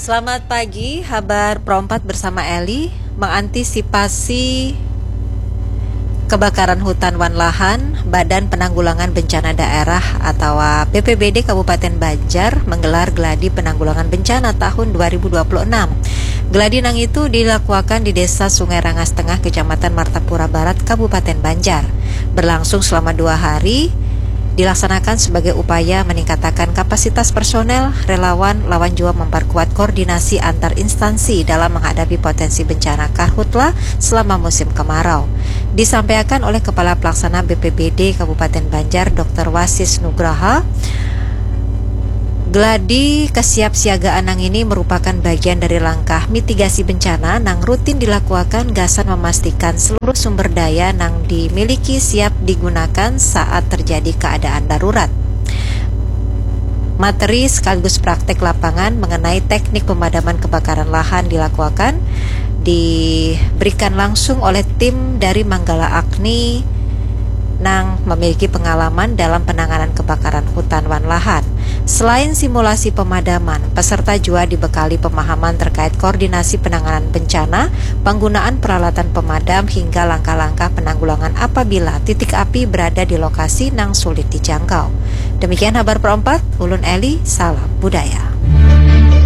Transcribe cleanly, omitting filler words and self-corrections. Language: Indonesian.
Selamat pagi, Habar Pro 4 bersama Eli mengantisipasi kebakaran hutan wan lahan. Badan Penanggulangan Bencana Daerah atau BPBD Kabupaten Banjar menggelar Gladi Penanggulangan Bencana tahun 2026. Gladi nang itu dilakukan di Desa Sungai Rangas Tengah, Kecamatan Martapura Barat, Kabupaten Banjar. Berlangsung selama 2 hari. Dilaksanakan sebagai upaya meningkatkan kapasitas personel, relawan, lawan juga memperkuat koordinasi antar instansi dalam menghadapi potensi bencana karhutla selama musim kemarau. Disampaikan oleh Kepala Pelaksana BPBD Kabupaten Banjar, Dr. Wasis Nugraha, Gladi kesiapsiagaan nang ini merupakan bagian dari langkah mitigasi bencana nang rutin dilakukan gasan memastikan seluruh sumber daya nang dimiliki siap digunakan saat terjadi keadaan darurat. Materi sekaligus praktek lapangan mengenai teknik pemadaman kebakaran lahan diberikan langsung oleh tim dari Manggala Agni nang memiliki pengalaman dalam penanganan kebakaran hutan wan lahan. Selain simulasi pemadaman, peserta juga dibekali pemahaman terkait koordinasi penanganan bencana, penggunaan peralatan pemadam hingga langkah-langkah penanggulangan apabila titik api berada di lokasi nang sulit dijangkau. Demikian Habar Pro 4, Ulun Eli, salam budaya.